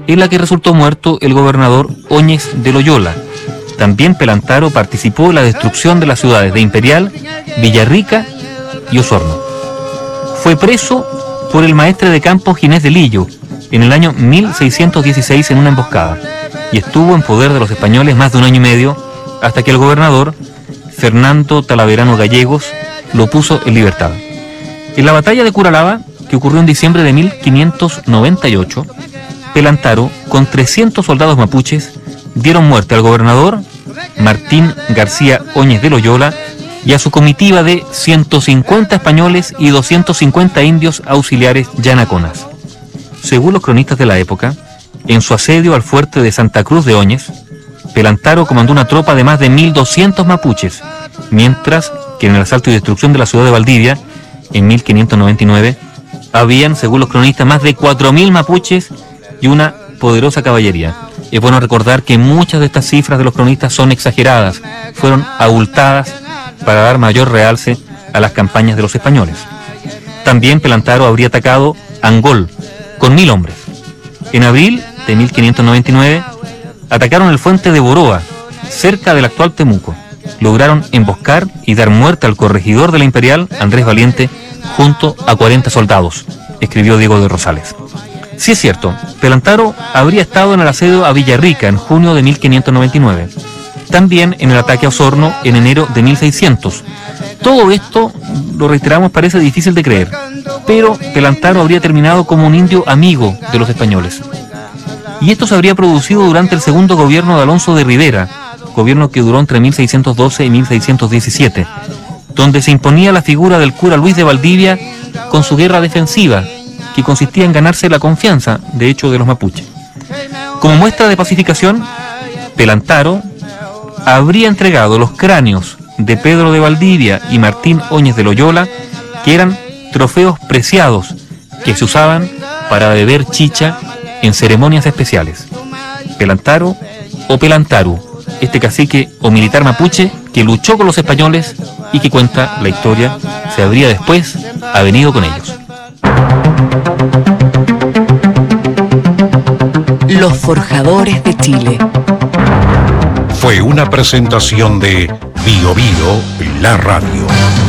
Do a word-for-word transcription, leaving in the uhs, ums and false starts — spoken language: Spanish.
en la que resultó muerto el gobernador Óñez de Loyola. También Pelantaro participó en la destrucción de las ciudades de Imperial, Villarrica y Osorno. Fue preso por el maestre de campo Ginés de Lillo en el año mil seiscientos dieciséis en una emboscada y estuvo en poder de los españoles más de un año y medio hasta que el gobernador Fernando Talaverano Gallegos lo puso en libertad. En la batalla de Curalaba, que ocurrió en diciembre de mil quinientos noventa y ocho, Pelantaro, con trescientos soldados mapuches, dieron muerte al gobernador Martín García Óñez de Loyola y a su comitiva de ciento cincuenta españoles y doscientos cincuenta indios auxiliares yanaconas. Según los cronistas de la época, en su asedio al fuerte de Santa Cruz de Óñez, Pelantaro comandó una tropa de más de mil doscientos mapuches, mientras que en el asalto y destrucción de la ciudad de Valdivia, en mil quinientos noventa y nueve, habían, según los cronistas, más de cuatro mil mapuches y una poderosa caballería. Es bueno recordar que muchas de estas cifras de los cronistas son exageradas, fueron abultadas para dar mayor realce a las campañas de los españoles. También Pelantaro habría atacado Angol con mil hombres. En abril de mil quinientos noventa y nueve atacaron el fuerte de Boroa, cerca del actual Temuco. Lograron emboscar y dar muerte al corregidor de la Imperial, Andrés Valiente, junto a cuarenta soldados, escribió Diego de Rosales. Sí es cierto, Pelantaro habría estado en el asedio a Villarrica en junio de mil quinientos noventa y nueve. También en el ataque a Osorno en enero de mil seiscientos. Todo esto, lo reiteramos, parece difícil de creer, pero Pelantaro habría terminado como un indio amigo de los españoles. Y esto se habría producido durante el segundo gobierno de Alonso de Rivera, gobierno que duró entre mil seiscientos doce y mil seiscientos diecisiete, donde se imponía la figura del cura Luis de Valdivia con su guerra defensiva, que consistía en ganarse la confianza, de hecho, de los mapuches. Como muestra de pacificación, Pelantaro habría entregado los cráneos de Pedro de Valdivia y Martín Óñez de Loyola, que eran trofeos preciados que se usaban para beber chicha en ceremonias especiales. Pelantaro o Pelantaru, este cacique o militar mapuche que luchó con los españoles y que, cuenta la historia, se habría después avenido con ellos. Los Forjadores de Chile. Fue una presentación de Bio Bio, la radio.